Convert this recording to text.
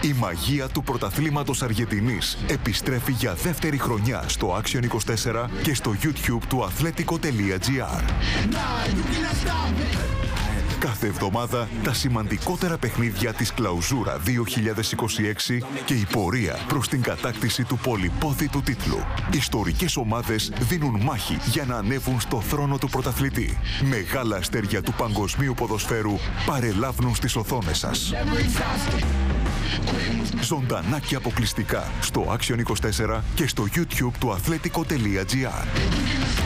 Η μαγεία του πρωταθλήματος Αργεντινής επιστρέφει για δεύτερη χρονιά στο Action 24 και στο YouTube του Athletico.gr. Κάθε εβδομάδα τα σημαντικότερα παιχνίδια της Κλαουζούρα 2026 και η πορεία προς την κατάκτηση του πολυπόθητου τίτλου. Ιστορικές ομάδες δίνουν μάχη για να ανέβουν στο θρόνο του πρωταθλητή. Μεγάλα αστέρια του παγκοσμίου ποδοσφαίρου παρελάβουν στις οθόνες σας. Ζωντανά και αποκλειστικά στο Action 24 και στο YouTube του Athletico.gr.